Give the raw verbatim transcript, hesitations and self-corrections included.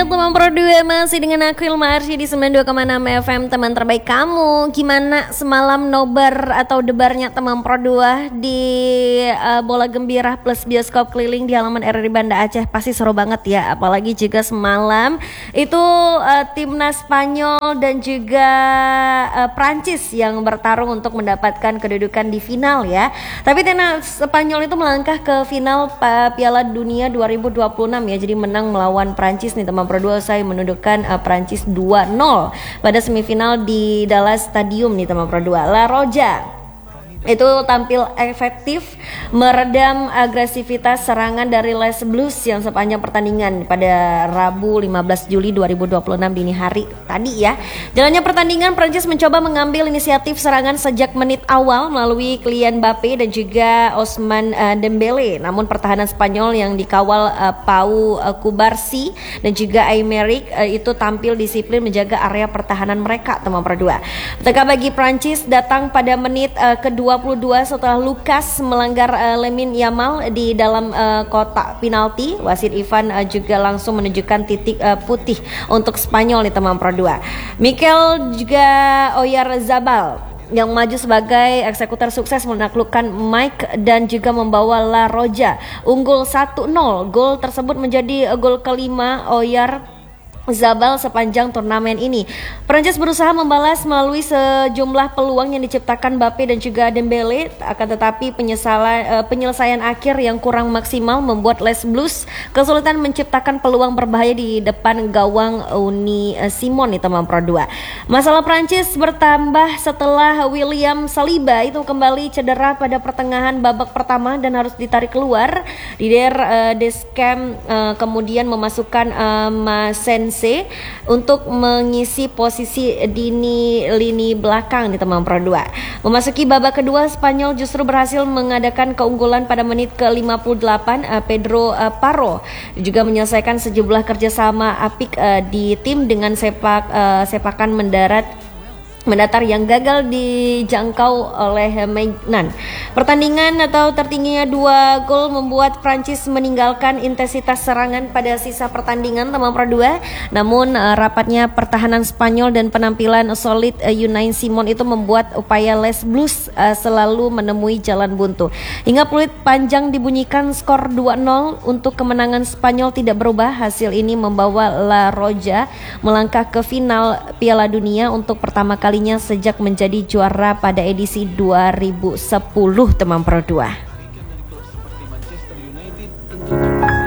Ya teman Pro dua masih dengan aku Ilma Arsy di sembilan puluh dua koma enam F M, teman terbaik kamu. Gimana semalam nobar atau debarnya teman Pro dua di uh, bola gembira plus bioskop keliling di halaman R R I Banda Aceh? Pasti seru banget ya, apalagi juga semalam itu uh, timnas Spanyol dan juga uh, Prancis yang bertarung untuk mendapatkan kedudukan di final ya. Tapi timnas Spanyol itu melangkah ke final uh, Piala Dunia dua ribu dua puluh enam ya, jadi menang melawan Prancis nih teman Pro dua. Saya menundukkan uh, Prancis dua nol pada semifinal di Dallas Stadium nih teman Pro dua. La Roja itu tampil efektif meredam agresivitas serangan dari Les Blues yang sepanjang pertandingan pada Rabu lima belas Juli dua ribu dua puluh enam dini hari tadi ya. Jalannya pertandingan, Prancis mencoba mengambil inisiatif serangan sejak menit awal melalui Kylian Mbappe dan juga Ousmane uh, Dembele. Namun pertahanan Spanyol yang dikawal uh, Pau uh, Cubarsí dan juga Aymeric uh, itu tampil disiplin menjaga area pertahanan mereka teman Pro dua. Petaka bagi Prancis datang pada menit uh, kedua dua puluh dua setelah Lucas melanggar uh, Lamine Yamal di dalam uh, kotak penalti. Wasit Ivan uh, juga langsung menunjukkan titik uh, putih untuk Spanyol di teman Pro dua. Mikel juga Oyarzabal yang maju sebagai eksekutor sukses menaklukkan Mike dan juga membawa La Roja unggul satu nol. Gol tersebut menjadi gol kelima Oyar Zabal sepanjang turnamen ini. Prancis berusaha membalas melalui sejumlah peluang yang diciptakan Mbappe dan juga Dembele, akan tetapi penyesalan, uh, penyelesaian akhir yang kurang maksimal membuat Les Blues kesulitan menciptakan peluang berbahaya di depan gawang Uni Simon di teman Pro dua. Masalah Prancis bertambah setelah William Saliba itu kembali cedera pada pertengahan babak pertama dan harus ditarik keluar. Didier uh, Deschamps uh, kemudian memasukkan uh, Masen untuk mengisi posisi dini lini belakang di teman Pro dua. Memasuki babak kedua, Spanyol justru berhasil mengadakan keunggulan pada menit ke lima puluh delapan. uh, Pedro uh, Parro juga menyelesaikan sejumlah kerjasama apik uh, di tim dengan sepak uh, sepakan mendarat mendatar yang gagal dijangkau oleh Maignan. Pertandingan atau tertingginya dua gol membuat Prancis meninggalkan intensitas serangan pada sisa pertandingan teman Pro dua. Namun uh, rapatnya pertahanan Spanyol dan penampilan solid uh, Unai Simon itu membuat upaya Les Blues uh, selalu menemui jalan buntu. Hingga peluit panjang dibunyikan, skor dua nol untuk kemenangan Spanyol tidak berubah. Hasil ini membawa La Roja melangkah ke final Piala Dunia untuk pertama kali sejak menjadi juara pada edisi dua ribu sepuluh teman Pro dua.